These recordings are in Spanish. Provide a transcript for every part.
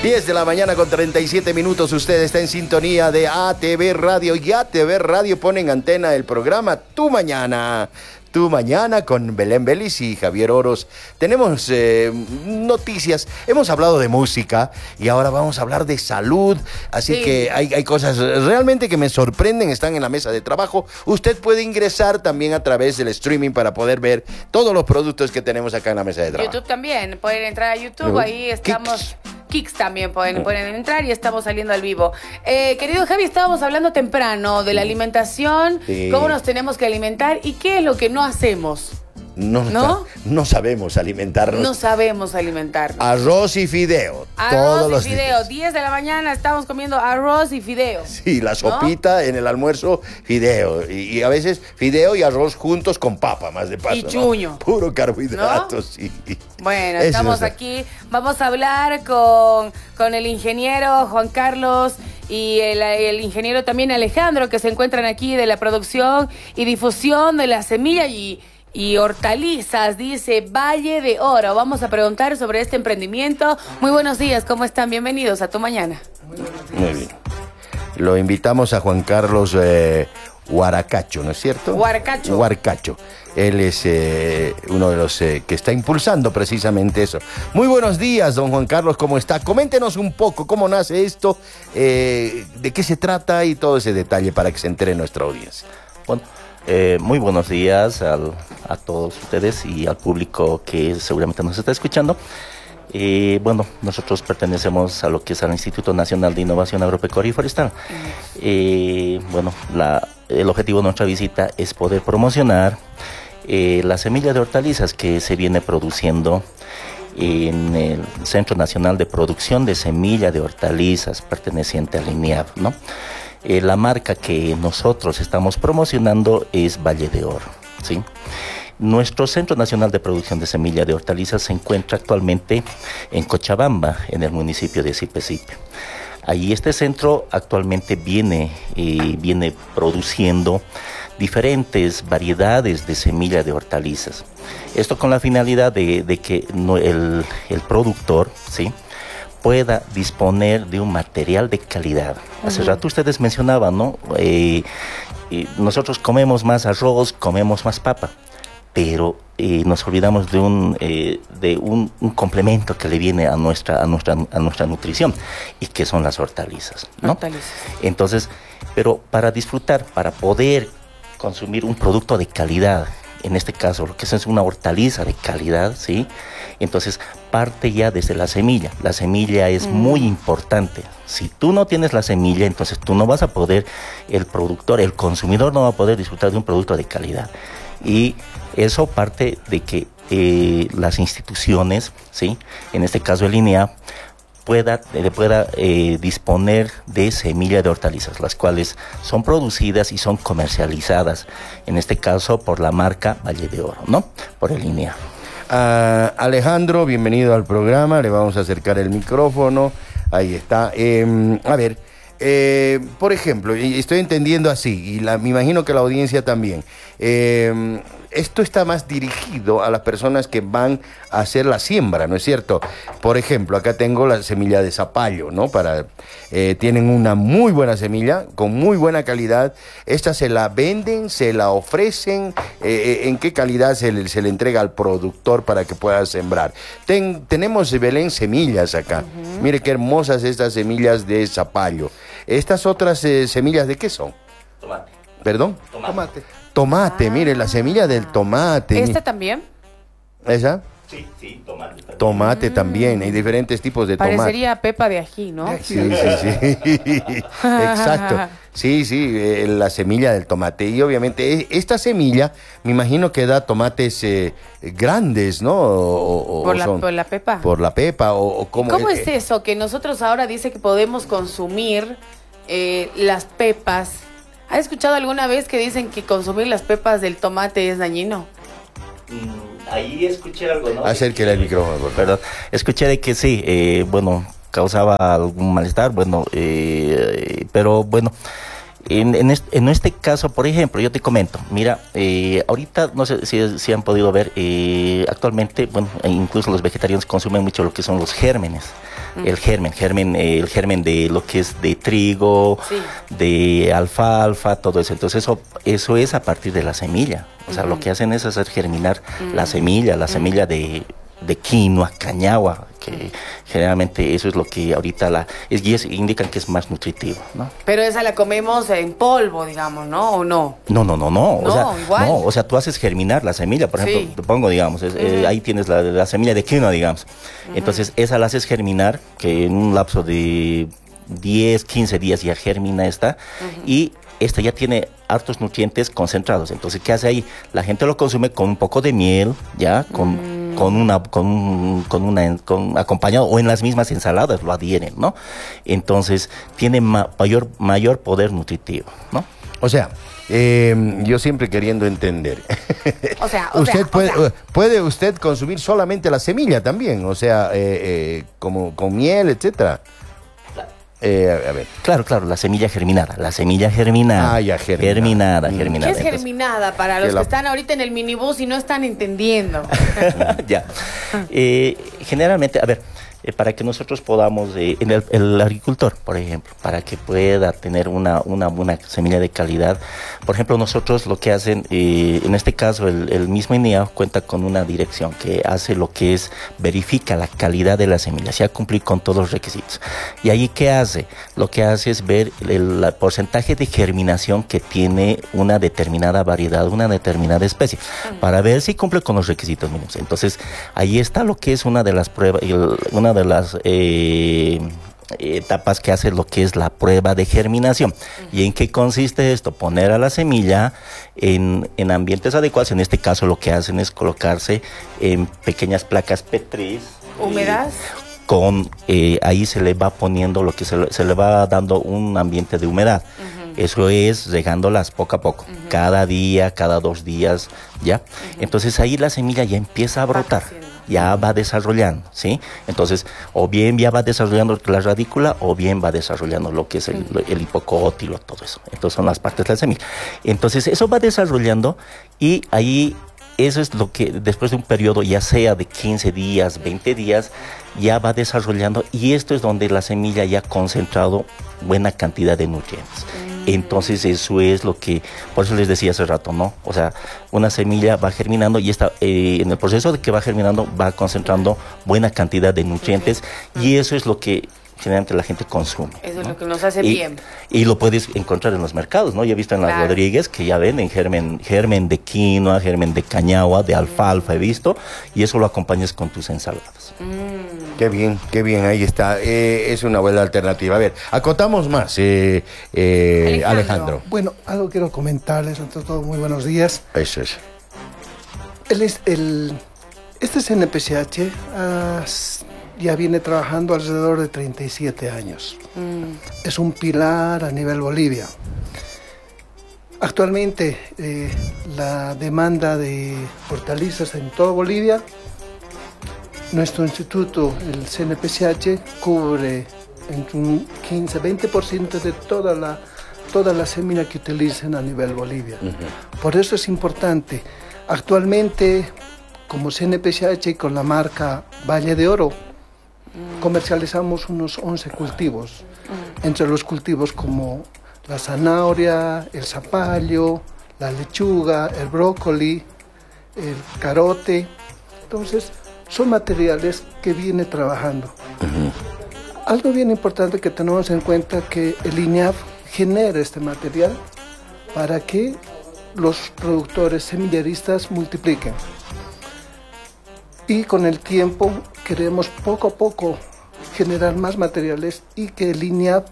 10 de la mañana con 37 minutos. Usted está en sintonía de ATV Radio. Y ATV Radio pone en antena el programa Tu Mañana. Tu Mañana con Belén Vélez y Javier Oros. Tenemos noticias, hemos hablado de música y ahora vamos a hablar de salud, así que hay cosas realmente que me sorprenden, están en la mesa de trabajo. Usted puede ingresar también a través del streaming para poder ver todos los productos que tenemos acá en la mesa de trabajo. YouTube también, pueden entrar a YouTube, ahí estamos... Kicks también pueden entrar y estamos saliendo al vivo. Querido Javi, estábamos hablando temprano de la alimentación, cómo nos tenemos que alimentar y qué es lo que no hacemos. No sabemos alimentarnos. No sabemos alimentarnos. Arroz y fideo. Arroz y fideo. 10 de la mañana estamos comiendo arroz y fideo. Sí, la sopita en el almuerzo, fideo. Y a veces fideo y arroz juntos con papa, más de paso. Y chuño. ¿No? Puro carbohidrato, sí. Bueno, estamos aquí. Vamos a hablar con el ingeniero Juan Carlos y el ingeniero también Alejandro, que se encuentran aquí de la producción y difusión de la semilla y hortalizas, dice Valle de Oro. Vamos a preguntar sobre este emprendimiento. Muy buenos días, ¿cómo están? Bienvenidos a Tu Mañana. Muy bien. Lo invitamos a Juan Carlos Huaracacho, ¿no es cierto? Huaracacho. Él es uno de los que está impulsando precisamente eso. Muy buenos días, don Juan Carlos, ¿cómo está? Coméntenos un poco cómo nace esto, de qué se trata y todo ese detalle para que se entere nuestra audiencia. Bueno, muy buenos días a todos ustedes y al público que seguramente nos está escuchando. Bueno, nosotros pertenecemos a lo que es el Instituto Nacional de Innovación Agropecuaria y Forestal. Bueno, el objetivo de nuestra visita es poder promocionar la semilla de hortalizas que se viene produciendo en el Centro Nacional de Producción de Semilla de Hortalizas perteneciente al INIAB, ¿no? La marca que nosotros estamos promocionando es Valle de Oro, ¿sí? Nuestro Centro Nacional de Producción de Semilla de Hortalizas se encuentra actualmente en Cochabamba, en el municipio de Sipe-Sipe. Allí este centro actualmente viene produciendo diferentes variedades de semilla de hortalizas. Esto con la finalidad de que el productor, ¿sí?, pueda disponer de un material de calidad. Hace rato ustedes mencionaban, ¿no? Nosotros comemos más arroz, comemos más papa, pero nos olvidamos de un complemento que le viene a nuestra nutrición, y que son las hortalizas, ¿no? Hortalizas. Entonces, pero para disfrutar, para poder consumir un producto de calidad, en este caso, lo que es una hortaliza de calidad, ¿sí? Entonces, parte ya desde la semilla. La semilla es muy importante. Si tú no tienes la semilla, entonces tú no vas a poder, el productor, el consumidor no va a poder disfrutar de un producto de calidad. Y eso parte de que las instituciones, ¿sí?, en este caso el INEA, pueda disponer de semilla de hortalizas, las cuales son producidas y son comercializadas, en este caso por la marca Valle de Oro, ¿no?, por el INEA. Alejandro, bienvenido al programa, le vamos a acercar el micrófono, ahí está. A ver, por ejemplo, y estoy entendiendo así, y me imagino que la audiencia también, esto está más dirigido a las personas que van a hacer la siembra, ¿no es cierto? Por ejemplo, acá tengo la semilla de zapallo, ¿no? Tienen una muy buena semilla, con muy buena calidad. Esta se la venden, se la ofrecen. ¿En qué calidad se le entrega al productor para que pueda sembrar? Tenemos, Belén, semillas acá. Mire qué hermosas estas semillas de zapallo. ¿Estas otras semillas de qué son? Tomate. ¿Perdón? Tomate, mire, la semilla del tomate. ¿Esta también? ¿Esa? Sí, tomate. Tomate también, hay diferentes tipos de tomate. Parecería pepa de ají, ¿no? Sí. Exacto. Sí, la semilla del tomate. Y obviamente esta semilla, me imagino que da tomates grandes, ¿no? ¿Por la pepa? Por la pepa, ¿Cómo es eso? Que nosotros ahora dice que podemos consumir las pepas. ¿Has escuchado alguna vez que dicen que consumir las pepas del tomate es dañino? Ahí escuché algo, ¿no? Acérquele el micrófono, por favor. Perdón. Escuché de que sí, causaba algún malestar, pero bueno, En este caso, por ejemplo, yo te comento, mira, ahorita no sé si han podido ver, actualmente, bueno, incluso los vegetarianos consumen mucho lo que son los gérmenes. El germen de lo que es de trigo, sí, de alfalfa, todo eso. Entonces eso es a partir de la semilla. O sea, lo que hacen es hacer germinar la semilla de quinoa, cañagua, que generalmente eso es lo que ahorita indican que es más nutritivo, ¿no? Pero esa la comemos en polvo, digamos, ¿no? ¿O no? No. O sea, igual. No, o sea, tú haces germinar la semilla, por ejemplo, te pongo, digamos, ahí tienes la semilla de quinoa, digamos. Entonces, esa la haces germinar, que en un lapso de 10, 15 días ya germina esta, y esta ya tiene hartos nutrientes concentrados. Entonces, ¿qué hace ahí? La gente lo consume con un poco de miel, ya, acompañado, o en las mismas ensaladas lo adhieren, ¿no? Entonces, tiene mayor poder nutritivo, ¿no? O sea, yo siempre queriendo entender. ¿Puede usted consumir solamente la semilla también? O sea, como con miel, etcétera. A ver. Claro, la semilla germinada. Ah, ya, germinada. ¿Qué es germinada para los que están ahorita en el minibús y no están entendiendo? Ya. Generalmente, a ver, para que nosotros podamos, el agricultor, por ejemplo, para que pueda tener una buena semilla de calidad, por ejemplo, nosotros lo que hacen, en este caso, el mismo INEA cuenta con una dirección que hace lo que es, verifica la calidad de la semilla, si ha cumplido con todos los requisitos. Y ahí, ¿qué hace? Lo que hace es ver el porcentaje de germinación que tiene una determinada variedad, una determinada especie, para ver si cumple con los requisitos mínimos. Entonces, ahí está lo que es una de las pruebas, una de las etapas que hace lo que es la prueba de germinación. ¿Y en qué consiste esto? Poner a la semilla en ambientes adecuados. En este caso lo que hacen es colocarse en pequeñas placas Petri. ¿Húmedas? Ahí se le va poniendo lo que se le va dando un ambiente de humedad. Eso es regándolas poco a poco, cada día, cada 2 días, ¿ya? Entonces ahí la semilla ya empieza a brotar, ya va desarrollando, ¿sí? Entonces, o bien ya va desarrollando la radícula, o bien va desarrollando lo que es el hipocótilo, todo eso. Entonces son las partes de la semilla. Entonces eso va desarrollando y ahí eso es lo que después de un periodo, ya sea de 15 días, 20 días, ya va desarrollando, y esto es donde la semilla ya ha concentrado buena cantidad de nutrientes. Entonces eso es lo que, por eso les decía hace rato, ¿no? O sea, una semilla va germinando y en el proceso de que va germinando va concentrando buena cantidad de nutrientes, y eso es lo que generalmente la gente consume. Eso es lo que nos hace bien. Y lo puedes encontrar en los mercados, ¿no? Yo he visto en las Rodríguez que ya venden germen de quinoa, germen de cañagua, de alfalfa, he visto, y eso lo acompañas con tus ensaladas. Qué bien, ahí está. Es una buena alternativa. A ver, acotamos más, Alejandro. Bueno, algo quiero comentarles, ante todo, muy buenos días. Eso es. Este CNPCH ya viene trabajando alrededor de 37 años. Es un pilar a nivel Bolivia. Actualmente, la demanda de hortalizas en toda Bolivia, nuestro instituto, el CNPCH, cubre entre un 15-20% de toda la semilla que utilicen a nivel Bolivia. Por eso es importante. Actualmente, como CNPCH y con la marca Valle de Oro, comercializamos unos 11 cultivos, entre los cultivos como la zanahoria, el zapallo, la lechuga, el brócoli, el carote. Entonces, son materiales que viene trabajando. Algo bien importante que tenemos en cuenta que el INEAF genera este material para que los productores semilleristas multipliquen. Y con el tiempo queremos poco a poco generar más materiales y que el INEAF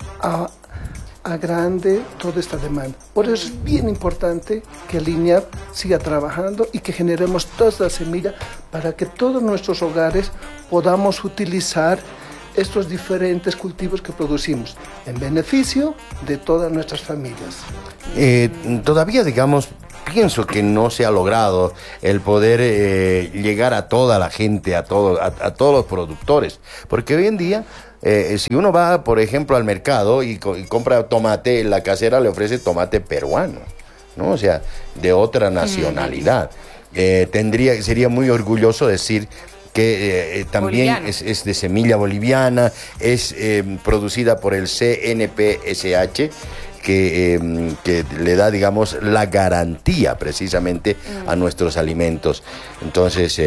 agrande toda esta demanda. Por eso es bien importante que el INEAF siga trabajando y que generemos toda la semilla para que todos nuestros hogares podamos utilizar estos diferentes cultivos que producimos en beneficio de todas nuestras familias. Todavía, digamos, pienso que no se ha logrado el poder llegar a toda la gente, a todos los productores, porque hoy en día si uno va, por ejemplo, al mercado y compra tomate, la casera le ofrece tomate peruano, ¿no? O sea, de otra nacionalidad. Sería muy orgulloso decir que también es de semilla boliviana, es producida por el CNPSH, que le da, digamos, la garantía precisamente a nuestros alimentos. Entonces,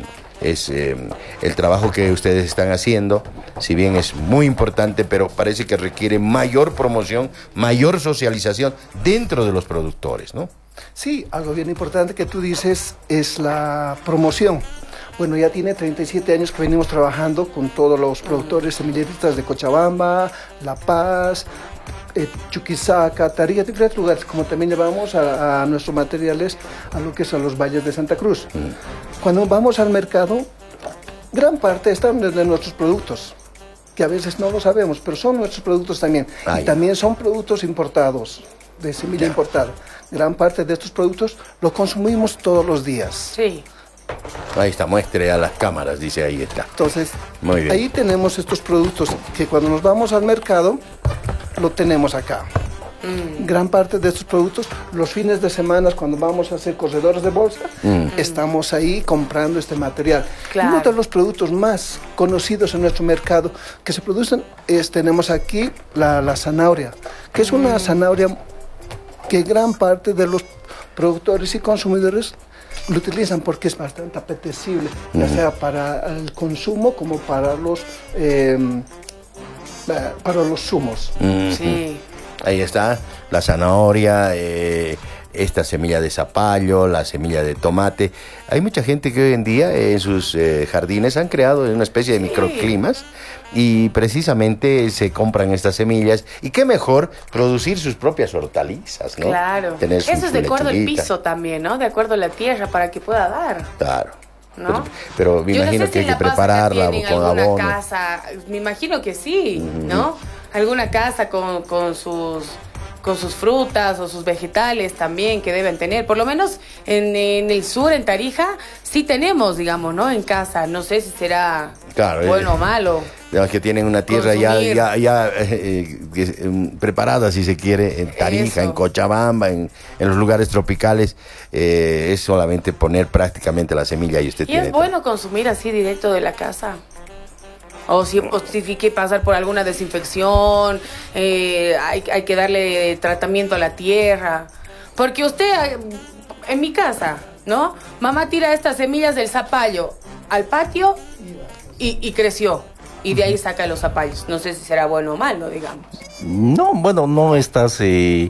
el trabajo que ustedes están haciendo, si bien es muy importante, pero parece que requiere mayor promoción, mayor socialización dentro de los productores, ¿no? Sí, algo bien importante que tú dices es la promoción. Bueno, ya tiene 37 años que venimos trabajando con todos los productores semilleristas de Cochabamba, La Paz, Chuquisaca, Tarija, diferentes lugares, como también llevamos a nuestros materiales a lo que son los valles de Santa Cruz. Cuando vamos al mercado, gran parte están de nuestros productos, que a veces no lo sabemos, pero son nuestros productos también. Y también son productos importados, de semilla importada. Gran parte de estos productos los consumimos todos los días. Sí. Ahí está, muestre a las cámaras, dice, ahí está. Entonces, muy bien. Ahí tenemos estos productos que cuando nos vamos al mercado, lo tenemos acá. Gran parte de estos productos, los fines de semana, cuando vamos a hacer corredores de bolsa, estamos ahí comprando este material. Claro. Uno de los productos más conocidos en nuestro mercado que se producen tenemos aquí la zanahoria, que es una zanahoria que gran parte de los productores y consumidores lo utilizan porque es bastante apetecible, ya sea para el consumo como para los zumos. Sí. Ahí está la zanahoria, esta semilla de zapallo, la semilla de tomate. Hay mucha gente que hoy en día en sus jardines han creado una especie de microclimas y precisamente se compran estas semillas. Y qué mejor producir sus propias hortalizas, ¿no? Claro. Eso es de acuerdo al piso también, ¿no? De acuerdo a la tierra para que pueda dar. Claro. ¿No? Pero me imagino que hay que prepararla con abono. Casa, me imagino que sí, ¿no? Alguna casa con sus frutas o sus vegetales también que deben tener. Por lo menos en el sur, en Tarija, sí tenemos, digamos, ¿no? En casa. No sé si será bueno o malo. Que tienen una tierra ya preparada, si se quiere, en Tarija, en Cochabamba, en los lugares tropicales. Es solamente poner prácticamente la semilla y usted tiene. ¿Y es bueno consumir así directo de la casa? O si tiene que pasar por alguna desinfección, hay que darle tratamiento a la tierra. Porque usted, en mi casa, ¿no? Mamá tira estas semillas del zapallo al patio y creció. Y de ahí saca los zapallos. No sé si será bueno o malo, digamos. No, bueno, no estás...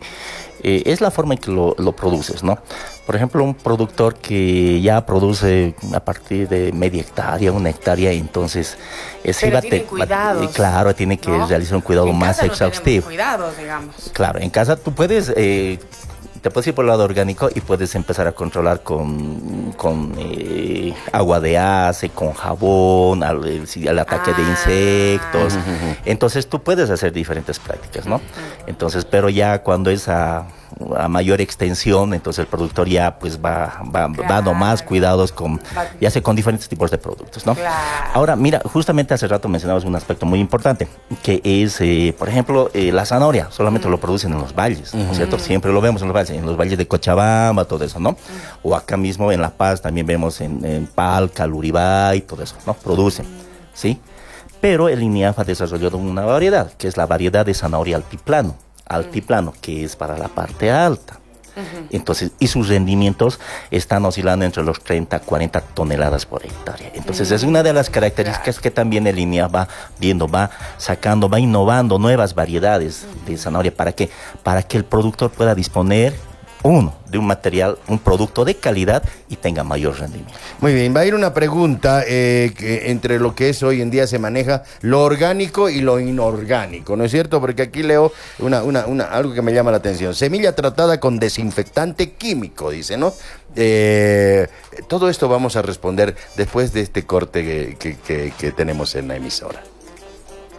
es la forma en que lo produces, ¿no? Por ejemplo, un productor que ya produce a partir de media hectárea, 1 hectárea, entonces tiene cuidados, claro, tiene que realizar un cuidado más exhaustivo. Cuidados, digamos. Claro, en casa tú puedes... te puedes ir por el lado orgánico y puedes empezar a controlar con agua de ace, con jabón, el ataque de insectos. Entonces tú puedes hacer diferentes prácticas, ¿no? Entonces, pero ya cuando es a mayor extensión, entonces el productor ya pues va dando más cuidados ya sea con diferentes tipos de productos, ¿no? Claro. Ahora, mira, justamente hace rato mencionabas un aspecto muy importante, que es, por ejemplo, la zanahoria, solamente lo producen en los valles, ¿no es cierto? Siempre lo vemos en los valles de Cochabamba, todo eso, ¿no? O acá mismo en La Paz también vemos en Palca, Luribay, todo eso, ¿no? Producen, ¿sí? Pero el INIAF ha desarrollado una variedad, que es la variedad de zanahoria altiplano, que es para la parte alta. Entonces, y sus rendimientos están oscilando entre los 30 a 40 toneladas por hectárea. Entonces, es una de las características que también el INIAF va viendo, va sacando, va innovando nuevas variedades de zanahoria. ¿Para qué? Para que el productor pueda disponer de un material, un producto de calidad y tenga mayor rendimiento. Muy bien, va a ir una pregunta que entre lo que es hoy en día se maneja lo orgánico y lo inorgánico, ¿no es cierto? Porque aquí leo algo que me llama la atención. Semilla tratada con desinfectante químico, dice, ¿no? Todo esto vamos a responder después de este corte que tenemos en la emisora.